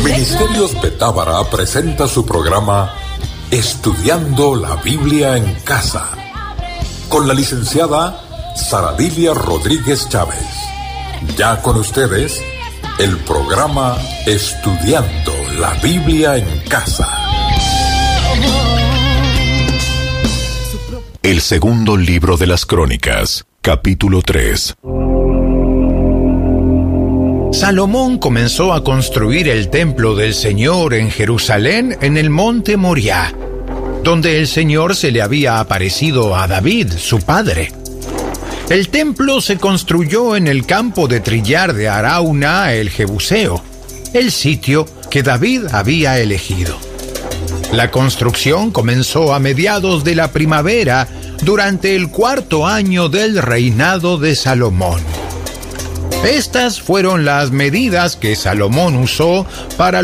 Ministerios Betábara presenta su programa Estudiando la Biblia en Casa, con la licenciada Saradilia Rodríguez Chávez. Ya con ustedes, el programa Estudiando la Biblia en Casa. El segundo libro de las Crónicas, capítulo 3. Salomón comenzó a construir el templo del Señor en Jerusalén, en el monte Moriah, donde el Señor se le había aparecido a David, su padre. El templo se construyó en el campo de trillar de Arauna el Jebuseo, el sitio que David había elegido. La construcción comenzó a mediados de la primavera, durante el 4º año del reinado de Salomón. Estas fueron las medidas que Salomón usó para